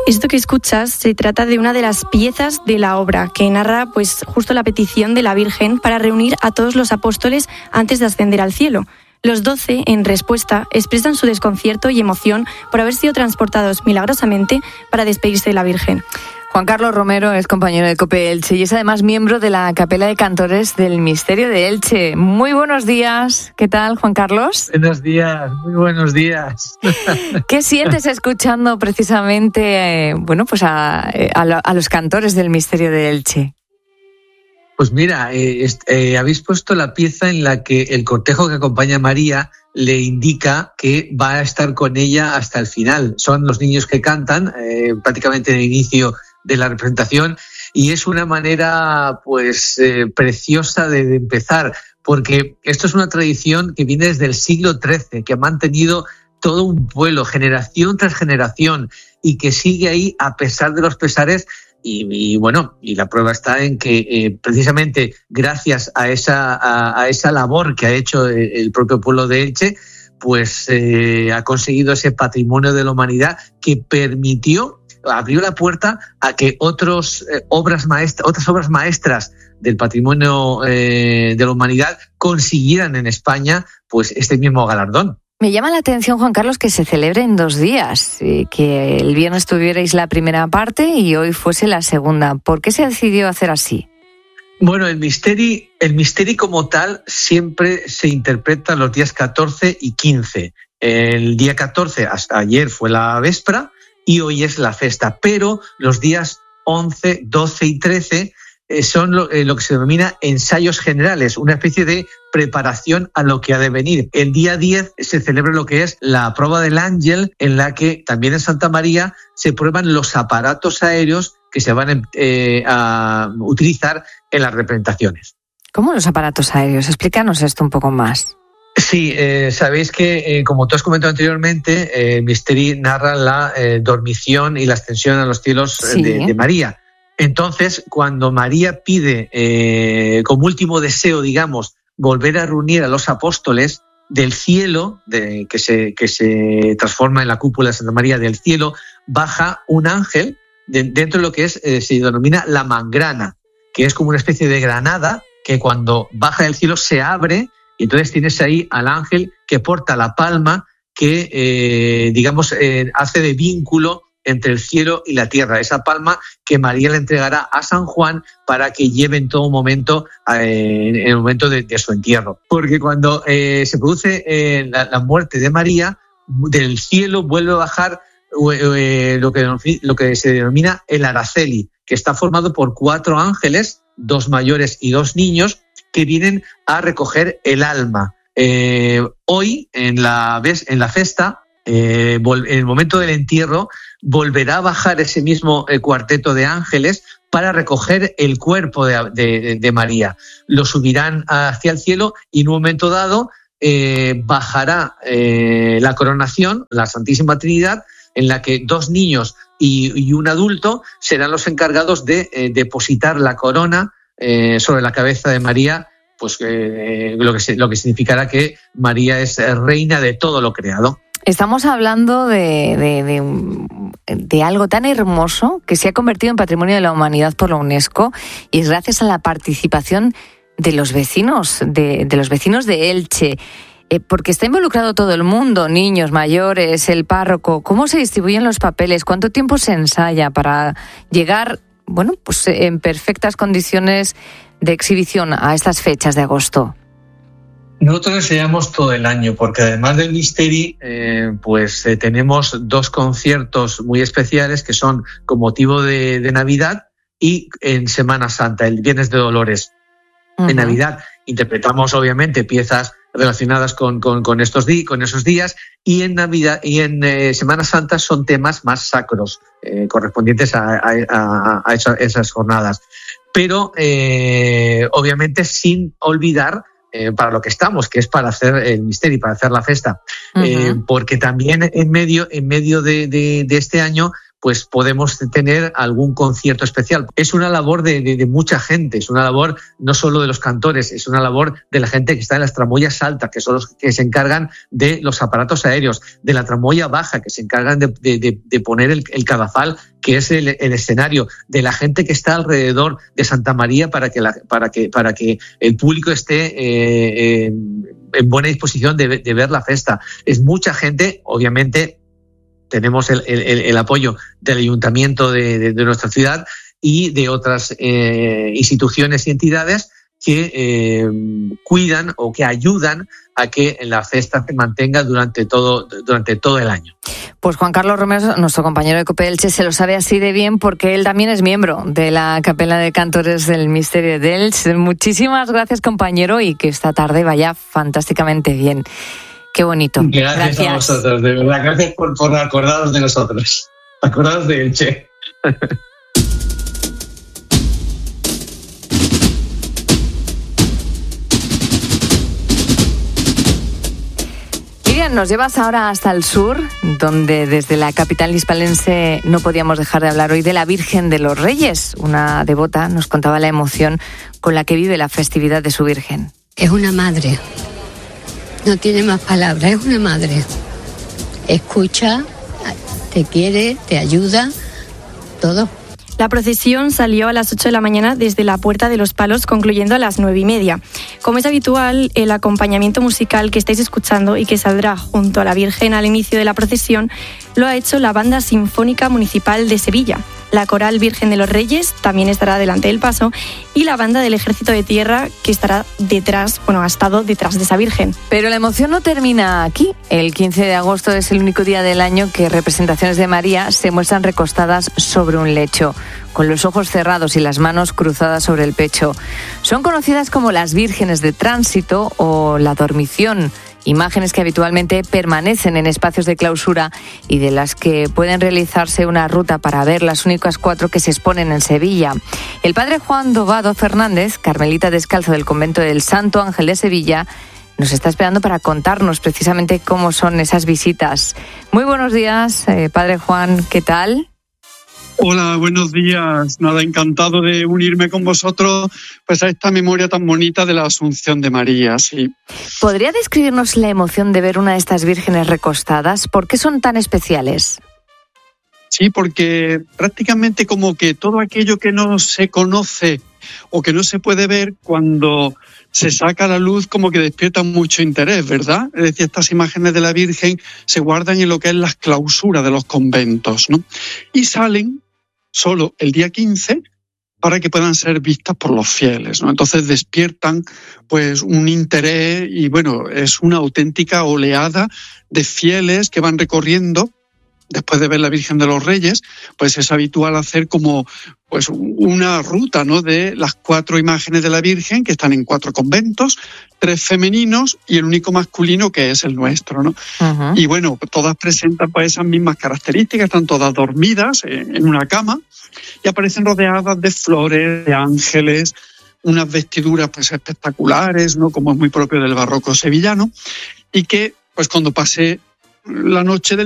Esto que escuchas se trata de una de las piezas de la obra que narra pues justo la petición de la Virgen para reunir a todos los apóstoles antes de ascender al cielo. Los 12, en respuesta, expresan su desconcierto y emoción por haber sido transportados milagrosamente para despedirse de la Virgen. Juan Carlos Romero es compañero de COPE Elche y es además miembro de la Capela de Cantores del Misterio de Elche. Muy buenos días. ¿Qué tal, Juan Carlos? Buenos días, muy buenos días. ¿Qué sientes escuchando precisamente a los cantores del Misterio de Elche? Pues mira, habéis puesto la pieza en la que el cortejo que acompaña a María le indica que va a estar con ella hasta el final. Son los niños que cantan prácticamente en el inicio de la representación y es una manera preciosa de empezar, porque esto es una tradición que viene desde el siglo XIII, que ha mantenido todo un pueblo, generación tras generación, y que sigue ahí a pesar de los pesares. Y la prueba está en que precisamente gracias a esa labor que ha hecho el propio pueblo de Elche, ha conseguido ese patrimonio de la humanidad que abrió la puerta a que otras obras maestras del patrimonio de la humanidad consiguieran en España este mismo galardón. Me llama la atención, Juan Carlos, que se celebre en 2 días, que el viernes tuvierais la primera parte y hoy fuese la segunda. ¿Por qué se decidió hacer así? Bueno, el misteri como tal siempre se interpreta los días 14 y 15. El día 14, hasta ayer, fue la véspera y hoy es la festa, pero los días 11, 12 y 13 son lo que se denomina ensayos generales, una especie de preparación a lo que ha de venir. El día 10 se celebra lo que es la prueba del ángel, en la que también en Santa María se prueban los aparatos aéreos que se van a utilizar en las representaciones. ¿Cómo los aparatos aéreos? Explícanos esto un poco más. Sí, sabéis que, como tú has comentado anteriormente, Misteri narra la dormición y la ascensión a los cielos de María. Entonces, cuando María pide, como último deseo, digamos, volver a reunir a los apóstoles del cielo, que se transforma en la cúpula de Santa María del cielo, baja un ángel dentro de lo que se denomina la mangrana, que es como una especie de granada que cuando baja del cielo se abre y entonces tienes ahí al ángel que porta la palma que, hace de vínculo entre el cielo y la tierra, esa palma que María le entregará a San Juan para que lleve en todo momento, en el momento de su entierro. Porque cuando se produce la muerte de María, del cielo vuelve a bajar lo que se denomina el Araceli, que está formado por 4 ángeles, 2 mayores y 2 niños, que vienen a recoger el alma. Hoy, en la festa, en el momento del entierro, volverá a bajar ese mismo cuarteto de ángeles para recoger el cuerpo de María. Lo subirán hacia el cielo y en un momento dado bajará la coronación, la Santísima Trinidad, en la que 2 niños y un adulto serán los encargados de depositar la corona sobre la cabeza de María, lo que significará que María es reina de todo lo creado. Estamos hablando de algo tan hermoso que se ha convertido en Patrimonio de la Humanidad por la UNESCO y es gracias a la participación de los vecinos, de los vecinos de Elche, porque está involucrado todo el mundo, niños, mayores, el párroco. ¿Cómo se distribuyen los papeles? ¿Cuánto tiempo se ensaya para llegar, en perfectas condiciones de exhibición a estas fechas de agosto? Nosotros ensayamos todo el año, porque además del Misteri, tenemos 2 conciertos muy especiales que son con motivo de Navidad y en Semana Santa, el Viernes de Dolores. Uh-huh. En Navidad interpretamos obviamente piezas relacionadas con esos días, y en Navidad y en Semana Santa son temas más sacros, correspondientes a esas jornadas. Pero obviamente sin olvidar para lo que estamos, que es para hacer el Misteri, para hacer la festa. Uh-huh. Porque también en medio de este año podemos tener algún concierto especial. Es una labor de mucha gente, es una labor no solo de los cantores, es una labor de la gente que está en las tramoyas altas, que son los que se encargan de los aparatos aéreos, de la tramoya baja, que se encargan de poner el cadafal que es el escenario, de la gente que está alrededor de Santa María para que el público esté en buena disposición de ver la festa. Es mucha gente, obviamente tenemos el apoyo del ayuntamiento de nuestra ciudad y de otras instituciones y entidades que cuidan o que ayudan a que la fiesta se mantenga durante todo el año. Pues Juan Carlos Romero, nuestro compañero de COPE Elche, se lo sabe así de bien porque él también es miembro de la Capella de Cantores del Misterio de Elche. Muchísimas gracias, compañero, y que esta tarde vaya fantásticamente bien. Qué bonito. Gracias a vosotros, de verdad. Gracias por acordaros de nosotros. Acordaros de Elche. Nos llevas ahora hasta el sur, donde desde la capital hispalense no podíamos dejar de hablar hoy de la Virgen de los Reyes. Una devota nos contaba la emoción con la que vive la festividad de su Virgen. Es una madre, no tiene más palabras, es una madre. Escucha, te quiere, te ayuda, todo. La procesión salió a las 8 de la mañana desde la Puerta de los Palos, concluyendo a las 9:30. Como es habitual, el acompañamiento musical que estáis escuchando y que saldrá junto a la Virgen al inicio de la procesión lo ha hecho la Banda Sinfónica Municipal de Sevilla. La Coral Virgen de los Reyes también estará delante del paso y la Banda del Ejército de Tierra, que estará ha estado detrás de esa Virgen. Pero la emoción no termina aquí. El 15 de agosto es el único día del año que representaciones de María se muestran recostadas sobre un lecho, con los ojos cerrados y las manos cruzadas sobre el pecho. Son conocidas como las Vírgenes de Tránsito o la Dormición, imágenes que habitualmente permanecen en espacios de clausura y de las que pueden realizarse una ruta para ver las únicas 4 que se exponen en Sevilla. El padre Juan Dobado Fernández, carmelita descalzo del convento del Santo Ángel de Sevilla, nos está esperando para contarnos precisamente cómo son esas visitas. Muy buenos días, padre Juan, ¿qué tal? Hola, buenos días. Nada, encantado de unirme con vosotros pues a esta memoria tan bonita de la Asunción de María, sí. ¿Podría describirnos la emoción de ver una de estas vírgenes recostadas? ¿Por qué son tan especiales? Sí, porque prácticamente como que todo aquello que no se conoce o que no se puede ver, cuando se saca a la luz como que despierta mucho interés, ¿verdad? Es decir, estas imágenes de la Virgen se guardan en lo que es las clausuras de los conventos, ¿no? Y salen solo el día 15 para que puedan ser vistas por los fieles, ¿no? Entonces despiertan pues un interés y bueno, es una auténtica oleada de fieles que van recorriendo. Después de ver la Virgen de los Reyes, pues es habitual hacer como pues una ruta, ¿no?, de las 4 imágenes de la Virgen, que están en 4 conventos, 3 femeninos y el único masculino, que es el nuestro, ¿no? Uh-huh. Y bueno, todas presentan pues esas mismas características, están todas dormidas en una cama y aparecen rodeadas de flores, de ángeles, unas vestiduras pues espectaculares, ¿no?, como es muy propio del barroco sevillano, y que pues cuando pase la noche del